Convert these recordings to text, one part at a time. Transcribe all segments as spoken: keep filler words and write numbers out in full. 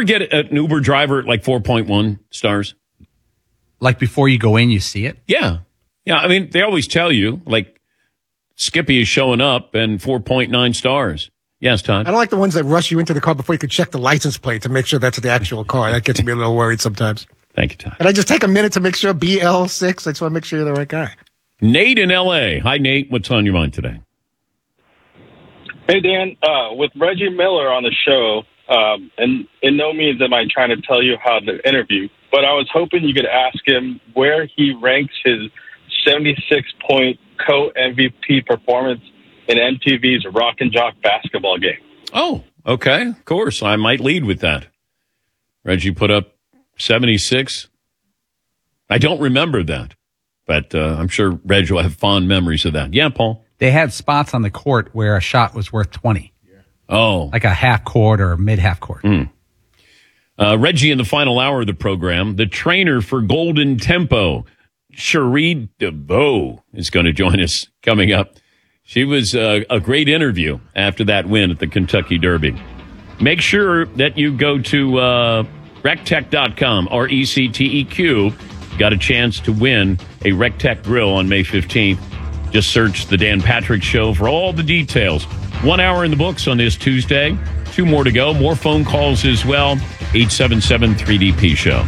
ever get an Uber driver at like four point one stars? Like before you go in, you see it? Yeah. Yeah, I mean, they always tell you, like, Skippy is showing up and four point nine stars. Yes, Todd? I don't like the ones that rush you into the car before you could check the license plate to make sure that's the actual car. That gets me a little worried sometimes. Thank you, Todd. And I just take a minute to make sure B L six. I just want to make sure you're the right guy. Nate in L A. Hi, Nate. What's on your mind today? Hey, Dan. Uh, with Reggie Miller on the show, um, and in no means am I trying to tell you how to interview, but I was hoping you could ask him where he ranks his seventy-six point co-M V P performance in M T V's Rock and Jock basketball game. Oh, okay. Of course. I might lead with that. Reggie put up seventy-six. I don't remember that, but uh, I'm sure Reg will have fond memories of that. Yeah, Paul? They had spots on the court where a shot was worth twenty. Oh. Like a half court or mid-half court. Mm. Uh, Reggie in the final hour of the program, the trainer for Golden Tempo, Cherie DeVoe, is going to join us coming up. She was uh, a great interview after that win at the Kentucky Derby. Make sure that you go to uh, rectech dot com, R E C T E Q. Got a chance to win a RecTech grill on May fifteenth. Just search The Dan Patrick Show for all the details. One hour in the books on this Tuesday. Two more to go. More phone calls as well. eight seven seven three D P show.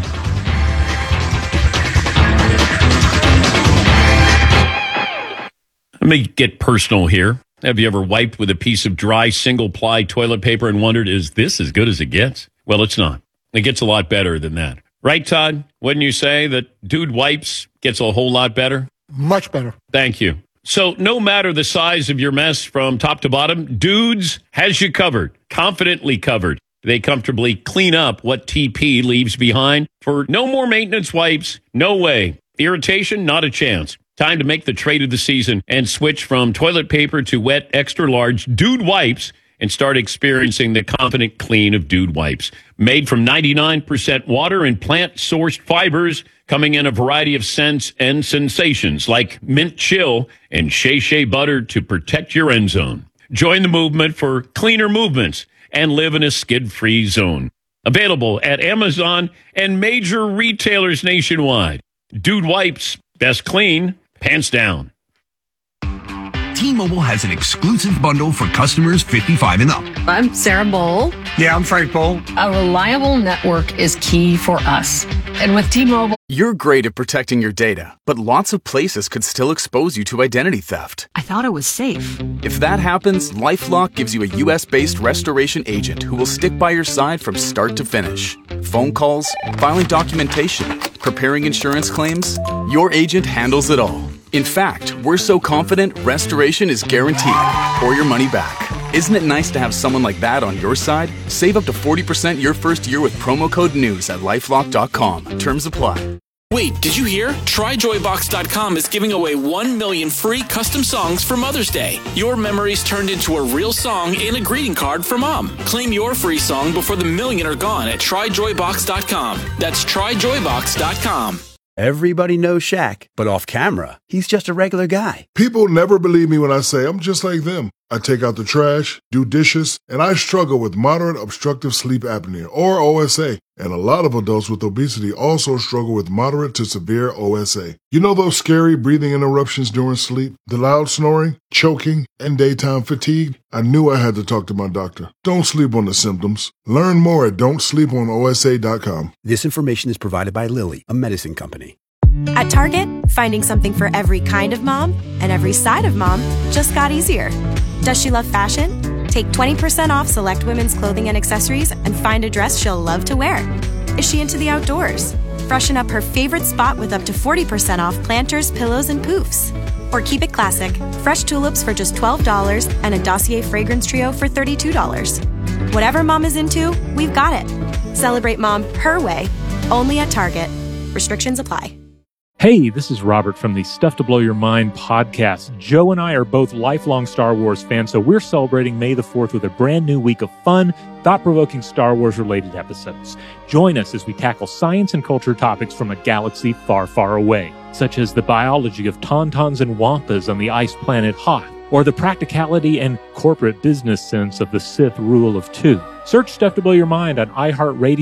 Let me get personal here. Have you ever wiped with a piece of dry single-ply toilet paper and wondered, is this as good as it gets? Well, it's not. It gets a lot better than that. Right, Todd? Wouldn't you say that Dude Wipes gets a whole lot better? Much better. Thank you. So no matter the size of your mess from top to bottom, Dudes has you covered, confidently covered. They comfortably clean up what T P leaves behind. For no more maintenance wipes, no way. Irritation, not a chance. Time to make the trade of the season and switch from toilet paper to wet, extra large Dude Wipes and start experiencing the confident clean of Dude Wipes. Made from ninety-nine percent water and plant-sourced fibers, coming in a variety of scents and sensations like mint chill and Shea Shea butter to protect your end zone. Join the movement for cleaner movements and live in a skid-free zone. Available at Amazon and major retailers nationwide. Dude Wipes, best clean, pants down. T-Mobile has an exclusive bundle for customers fifty-five and up. I'm Sarah Bowl. Yeah, I'm Frank Bowl. A reliable network is key for us. And with T-Mobile... You're great at protecting your data, but lots of places could still expose you to identity theft. I thought it was safe. If that happens, LifeLock gives you a U S-based restoration agent who will stick by your side from start to finish. Phone calls, filing documentation, preparing insurance claims, your agent handles it all. In fact, we're so confident restoration is guaranteed or your money back. Isn't it nice to have someone like that on your side? Save up to forty percent your first year with promo code NEWS at lifelock dot com. Terms apply. Wait, did you hear? Try Joy Box dot com is giving away one million free custom songs for Mother's Day. Your memories turned into a real song and a greeting card for Mom. Claim your free song before the million are gone at Try Joy Box dot com. That's Try Joy Box dot com. Everybody knows Shaq, but off camera, he's just a regular guy. People never believe me when I say I'm just like them. I take out the trash, do dishes, and I struggle with moderate obstructive sleep apnea, or O S A. And a lot of adults with obesity also struggle with moderate to severe O S A. You know those scary breathing interruptions during sleep, the loud snoring, choking, and daytime fatigue? I knew I had to talk to my doctor. Don't sleep on the symptoms. Learn more at don't sleep on O S A dot com. This information is provided by Lilly, a medicine company. At Target, finding something for every kind of mom and every side of mom just got easier. Does she love fashion? Take twenty percent off select women's clothing and accessories and find a dress she'll love to wear. Is she into the outdoors? Freshen up her favorite spot with up to forty percent off planters, pillows, and poofs. Or keep it classic, fresh tulips for just twelve dollars and a Dossier fragrance trio for thirty-two dollars. Whatever mom is into, we've got it. Celebrate mom her way, only at Target. Restrictions apply. Hey, this is Robert from the Stuff to Blow Your Mind podcast. Joe and I are both lifelong Star Wars fans, so we're celebrating May the fourth with a brand new week of fun, thought-provoking Star Wars-related episodes. Join us as we tackle science and culture topics from a galaxy far, far away, such as the biology of tauntauns and wampas on the ice planet Hoth, or the practicality and corporate business sense of the Sith rule of two. Search Stuff to Blow Your Mind on iHeartRadio